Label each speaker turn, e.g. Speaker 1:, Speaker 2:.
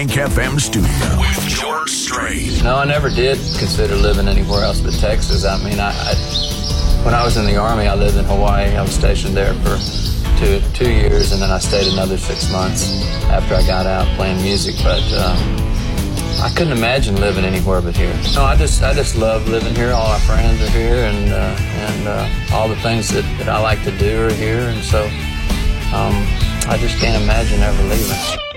Speaker 1: Skank FM studio with George Strait.
Speaker 2: No, I never did consider living anywhere else but Texas. I mean, when I was in the Army, I lived in Hawaii. I was stationed there for two years, and then I stayed another 6 months after I got out playing music. But I couldn't imagine living anywhere but here. No, I just love living here. All our friends are here, and all the things that I like to do are here, and so I just can't imagine ever leaving.